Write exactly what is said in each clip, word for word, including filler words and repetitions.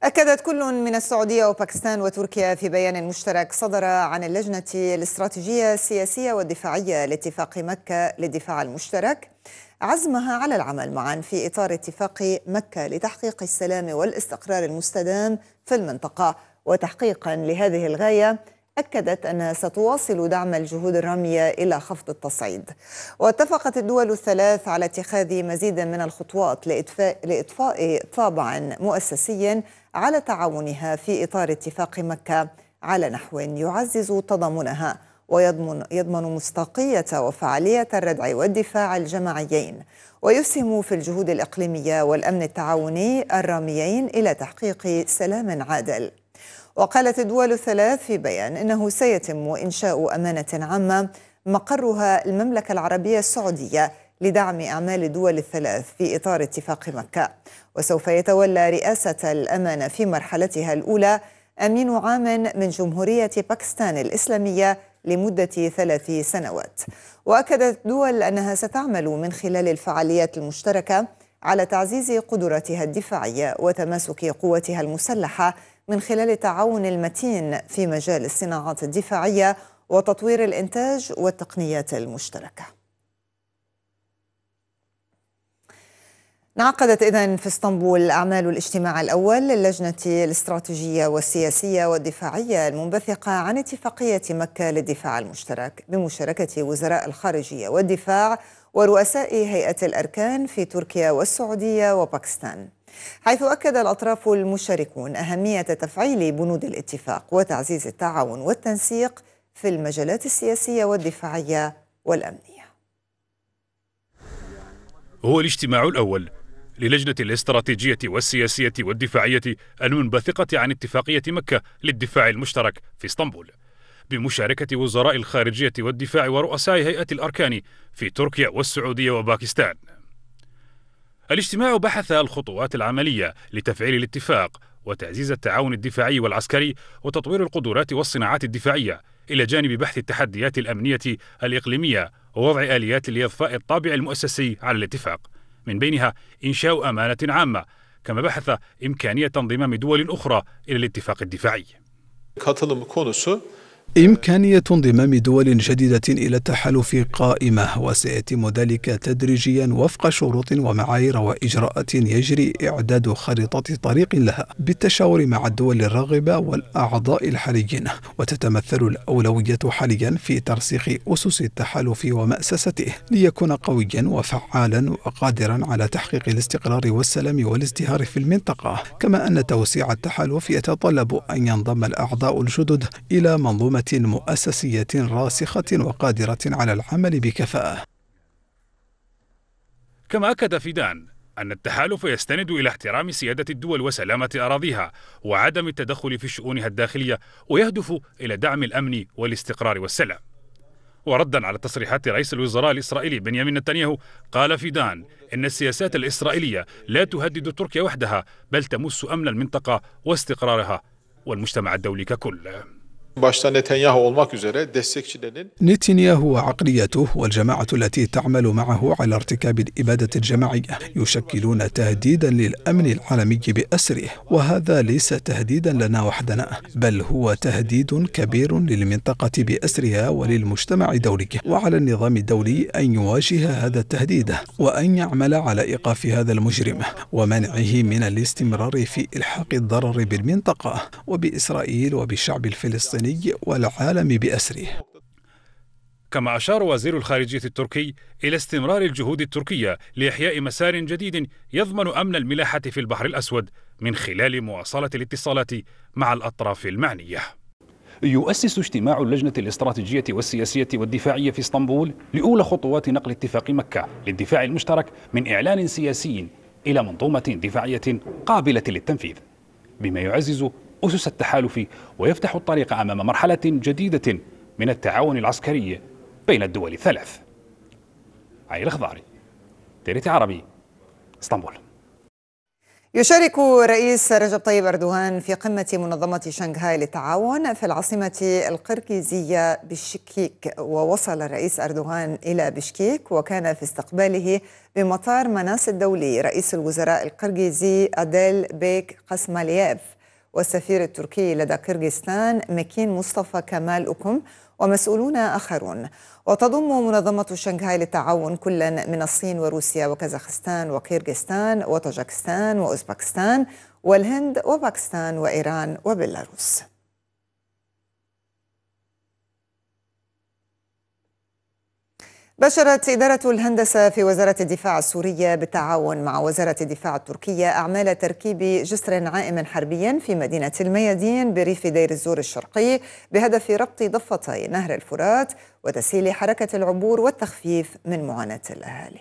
أكدت كل من السعودية وباكستان وتركيا في بيان مشترك صدر عن اللجنة الاستراتيجية السياسية والدفاعية لاتفاق مكة للدفاع المشترك عزمها على العمل معا في إطار اتفاق مكة لتحقيق السلام والاستقرار المستدام في المنطقة. وتحقيقا لهذه الغاية أكدت أنها ستواصل دعم الجهود الرامية إلى خفض التصعيد. واتفقت الدول الثلاث على اتخاذ مزيد من الخطوات لإطفاء, لإطفاء طابع مؤسسي على تعاونها في إطار اتفاق مكة على نحو يعزز تضامنها ويضمن يضمن مصداقية وفعالية الردع والدفاع الجماعيين، ويسهم في الجهود الإقليمية والأمن التعاوني الراميين إلى تحقيق سلام عادل. وقالت الدول الثلاث في بيان إنه سيتم إنشاء أمانة عامة مقرها المملكة العربية السعودية لدعم أعمال الدول الثلاث في إطار اتفاق مكة. وسوف يتولى رئاسة الأمانة في مرحلتها الأولى أمين عام من جمهورية باكستان الإسلامية لمدة ثلاث سنوات. وأكدت الدول أنها ستعمل من خلال الفعاليات المشتركة على تعزيز قدراتها الدفاعية وتماسك قوتها المسلحة من خلال التعاون المتين في مجال الصناعات الدفاعية وتطوير الإنتاج والتقنيات المشتركة. انعقدت إذن في اسطنبول أعمال الاجتماع الأول للجنة الاستراتيجية والسياسية والدفاعية المنبثقة عن اتفاقية مكة للدفاع المشترك بمشاركة وزراء الخارجية والدفاع ورؤساء هيئة الأركان في تركيا والسعودية وباكستان، حيث أكد الأطراف المشاركون أهمية تفعيل بنود الاتفاق وتعزيز التعاون والتنسيق في المجالات السياسية والدفاعية والأمنية. هو الاجتماع الأول للجنة الاستراتيجية والسياسية والدفاعية المنبثقة عن اتفاقية مكة للدفاع المشترك في اسطنبول بمشاركة وزراء الخارجية والدفاع ورؤساء هيئة الأركان في تركيا والسعودية وباكستان. الاجتماع بحث الخطوات العملية لتفعيل الاتفاق وتعزيز التعاون الدفاعي والعسكري وتطوير القدرات والصناعات الدفاعية، إلى جانب بحث التحديات الأمنية الإقليمية ووضع آليات لإضفاء الطابع المؤسسي على الاتفاق، من بينها إنشاء أمانة عامة، كما بحث إمكانية انضمام دول أخرى إلى الاتفاق الدفاعي. إمكانية انضمام دول جديدة إلى التحالف قائمة، وسيتم ذلك تدريجيا وفق شروط ومعايير وإجراءات يجري إعداد خريطة طريق لها بالتشاور مع الدول الراغبة والأعضاء الحاليين. وتتمثل الأولوية حاليا في ترسيخ أسس التحالف ومأسسته ليكون قويا وفعالا وقادرا على تحقيق الاستقرار والسلام والازدهار في المنطقة، كما أن توسيع التحالف يتطلب أن ينضم الأعضاء الجدد إلى منظومة مؤسسية راسخة وقادرة على العمل بكفاءة. كما أكد فيدان أن التحالف يستند إلى احترام سيادة الدول وسلامة أراضيها وعدم التدخل في شؤونها الداخلية، ويهدف إلى دعم الأمن والاستقرار والسلام. وردا على تصريحات رئيس الوزراء الإسرائيلي بنيامين نتنياهو، قال فيدان إن السياسات الإسرائيلية لا تهدد تركيا وحدها، بل تمس أمن المنطقة واستقرارها والمجتمع الدولي ككل. نتنياهو وعقليته والجماعة التي تعمل معه على ارتكاب الإبادة الجماعية يشكلون تهديدا للأمن العالمي بأسره، وهذا ليس تهديدا لنا وحدنا، بل هو تهديد كبير للمنطقة بأسرها وللمجتمع الدولي. وعلى النظام الدولي أن يواجه هذا التهديد وأن يعمل على إيقاف هذا المجرم ومنعه من الاستمرار في إلحاق الضرر بالمنطقة وبإسرائيل وبالشعب الفلسطيني والعالم بأسره. كما أشار وزير الخارجية التركي إلى استمرار الجهود التركية لإحياء مسار جديد يضمن أمن الملاحة في البحر الأسود من خلال مواصلة الاتصالات مع الأطراف المعنية. يؤسس اجتماع اللجنة الاستراتيجية والسياسية والدفاعية في اسطنبول لأولى خطوات نقل اتفاق مكة للدفاع المشترك من إعلان سياسي إلى منظومة دفاعية قابلة للتنفيذ، بما يعزز أسس التحالف ويفتح الطريق أمام مرحلة جديدة من التعاون العسكري بين الدول الثلاث. علي الخضاري، تي آر تي عربي، اسطنبول. يشارك الرئيس رجب طيب أردوغان في قمة منظمة شنغهاي للتعاون في العاصمة القرغيزية بشكيك. ووصل الرئيس أردوغان إلى بشكيك وكان في استقباله بمطار مناس الدولي رئيس الوزراء القرغيزي أديل بيك قسمالييف والسفير التركي لدى قرغيزستان مكين مصطفى كمال أوكم ومسؤولون آخرون. وتضم منظمة شنغهاي للتعاون كلا من الصين وروسيا وكازاخستان وقرغيزستان وطاجكستان وأوزبكستان والهند وباكستان وإيران وبيلاروس. بشرت إدارة الهندسة في وزارة الدفاع السورية بالتعاون مع وزارة الدفاع التركية أعمال تركيب جسر عائم حربي في مدينة الميادين بريف دير الزور الشرقي بهدف ربط ضفتي نهر الفرات وتسهيل حركة العبور والتخفيف من معاناة الأهالي.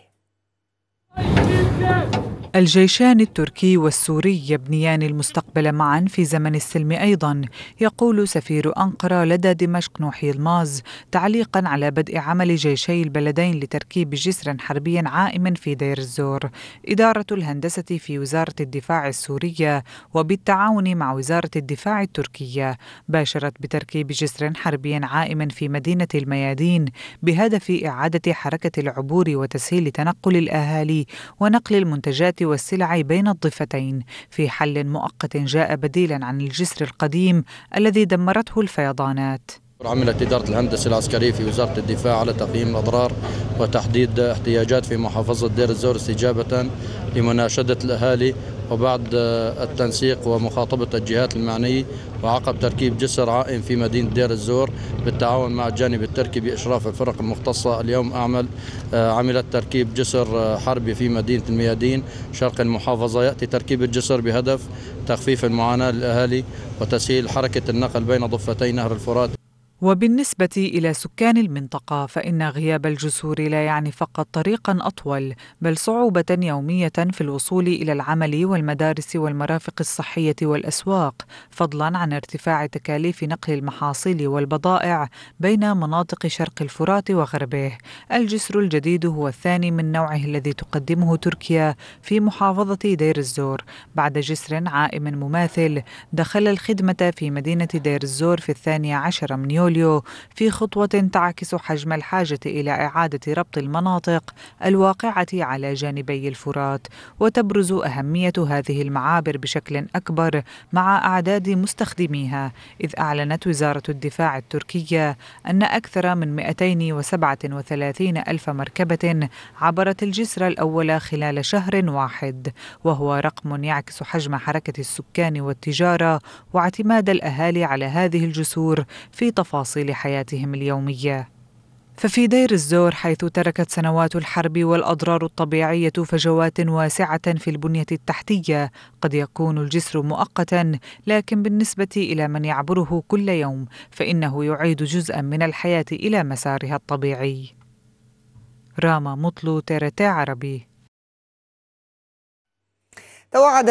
الجيشان التركي والسوري يبنيان المستقبل معا في زمن السلم أيضا، يقول سفير أنقرة لدى دمشق نوحي الماز تعليقا على بدء عمل جيشي البلدين لتركيب جسر حربي عائم في دير الزور. إدارة الهندسة في وزارة الدفاع السورية وبالتعاون مع وزارة الدفاع التركية باشرت بتركيب جسر حربي عائم في مدينة الميادين بهدف إعادة حركة العبور وتسهيل تنقل الأهالي ونقل المنتجات والسلع بين الضفتين في حل مؤقت جاء بديلا عن الجسر القديم الذي دمرته الفيضانات. عملت إدارة الهندسة العسكرية في وزارة الدفاع على تقييم الأضرار وتحديد احتياجات في محافظة دير الزور استجابة لمناشدة الأهالي وبعد التنسيق ومخاطبة الجهات المعنية وعقب تركيب جسر عائم في مدينة دير الزور بالتعاون مع الجانب التركي بإشراف الفرق المختصة. اليوم أعمل عملت تركيب جسر حربي في مدينة الميادين شرق المحافظة. يأتي تركيب الجسر بهدف تخفيف المعاناة للأهالي وتسهيل حركة النقل بين ضفتي نهر الفرات. وبالنسبة إلى سكان المنطقة فإن غياب الجسور لا يعني فقط طريقا أطول بل صعوبة يومية في الوصول إلى العمل والمدارس والمرافق الصحية والأسواق، فضلا عن ارتفاع تكاليف نقل المحاصيل والبضائع بين مناطق شرق الفرات وغربه. الجسر الجديد هو الثاني من نوعه الذي تقدمه تركيا في محافظة دير الزور بعد جسر عائم مماثل دخل الخدمة في مدينة دير الزور في الثاني عشر من يوليو في خطوة تعكس حجم الحاجة إلى إعادة ربط المناطق الواقعة على جانبي الفرات. وتبرز أهمية هذه المعابر بشكل أكبر مع أعداد مستخدميها، إذ أعلنت وزارة الدفاع التركية أن أكثر من مئتين وسبعة وثلاثين ألف مركبة عبرت الجسر الأول خلال شهر واحد، وهو رقم يعكس حجم حركة السكان والتجارة واعتماد الأهالي على هذه الجسور في تفاصيل حياتهم اليومية. ففي دير الزور حيث تركت سنوات الحرب والأضرار الطبيعية فجوات واسعة في البنية التحتية، قد يكون الجسر مؤقتا لكن بالنسبة إلى من يعبره كل يوم فإنه يعيد جزءا من الحياة إلى مسارها الطبيعي. راما مطلو، تي آر تي عربي. توعد